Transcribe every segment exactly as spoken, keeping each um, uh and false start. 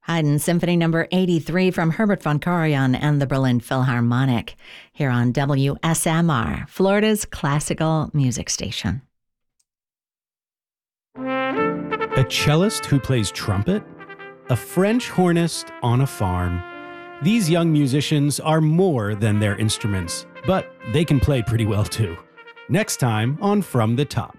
Haydn Symphony Number eighty-three from Herbert von Karajan and the Berlin Philharmonic, here on W S M R, Florida's classical music station. A cellist who plays trumpet? A French hornist on a farm. These young musicians are more than their instruments, but they can play pretty well too. Next time on From the Top.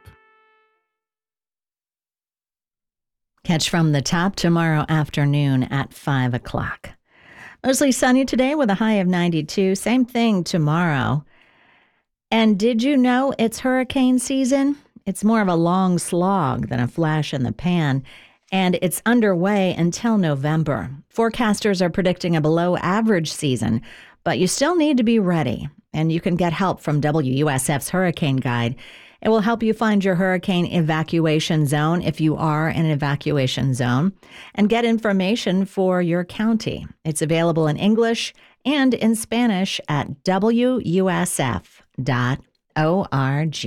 Catch From the Top tomorrow afternoon at five o'clock. Mostly sunny today with a high of ninety-two. Same thing tomorrow. And did you know it's hurricane season? It's more of a long slog than a flash in the pan, and it's underway until November. Forecasters are predicting a below-average season, but you still need to be ready, and you can get help from W U S F's Hurricane Guide. It will help you find your hurricane evacuation zone if you are in an evacuation zone, and get information for your county. It's available in English and in Spanish at W U S F dot org.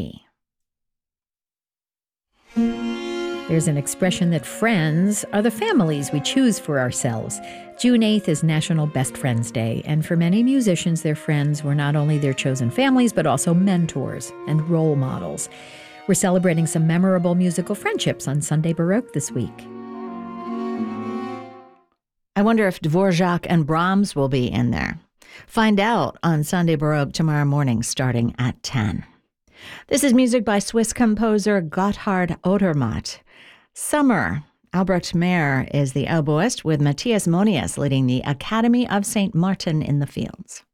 There's an expression that friends are the families we choose for ourselves. June eighth is National Best Friends Day, and for many musicians, their friends were not only their chosen families, but also mentors and role models. We're celebrating some memorable musical friendships on Sunday Baroque this week. I wonder if Dvorak and Brahms will be in there. Find out on Sunday Baroque tomorrow morning starting at ten. This is music by Swiss composer Gotthard Odermatt. Summer. Albrecht Meyer is the oboist, with Matthias Monius leading the Academy of Saint Martin in the Fields.